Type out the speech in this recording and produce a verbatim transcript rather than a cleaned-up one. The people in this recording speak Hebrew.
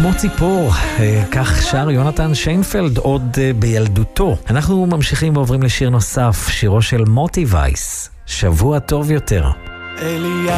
כמו ציפור, כך שר יונתן שיינפלד עוד בילדותו. אנחנו ממשיכים ועוברים לשיר נוסף, שירו של מוטי וייס, שבוע טוב יותר.